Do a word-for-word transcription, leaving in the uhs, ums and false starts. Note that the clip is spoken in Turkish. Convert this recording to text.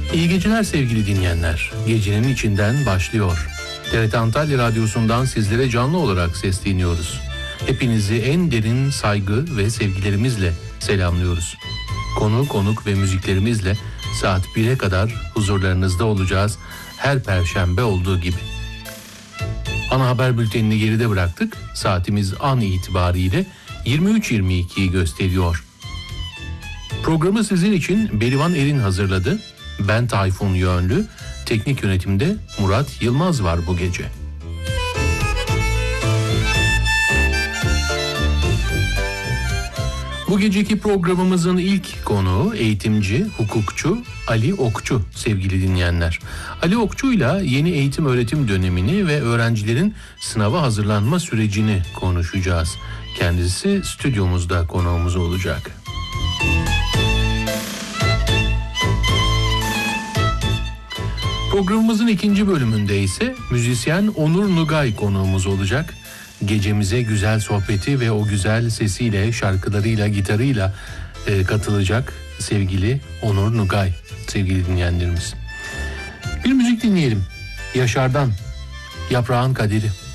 İyi geceler sevgili dinleyenler. Gecenin içinden başlıyor. T R T Antalya Radyosu'ndan sizlere canlı olarak sesleniyoruz. Hepinizi en derin saygı ve sevgilerimizle selamlıyoruz. Konu, konuk ve müziklerimizle saat bire kadar huzurlarınızda olacağız. Her perşembe olduğu gibi. Ana haber bültenini geride bıraktık. Saatimiz an itibariyle yirmi üç yirmi ikiyi gösteriyor. Programı sizin için Berivan Erin hazırladı. Ben Tayfun Yönlü, teknik yönetimde Murat Yılmaz var bu gece. Bu geceki programımızın ilk konuğu eğitimci, hukukçu Ali Okçu sevgili dinleyenler. Ali Okçu'yla yeni eğitim öğretim dönemini ve öğrencilerin sınava hazırlanma sürecini konuşacağız. Kendisi stüdyomuzda konuğumuz olacak. Programımızın ikinci bölümünde ise müzisyen Onur Nugay konuğumuz olacak. Gecemize güzel sohbeti ve o güzel sesiyle, şarkılarıyla, gitarıyla e, katılacak sevgili Onur Nugay, sevgili dinleyenlerimiz. Bir müzik dinleyelim. Yaşar'dan, Yaprağın Kaderi.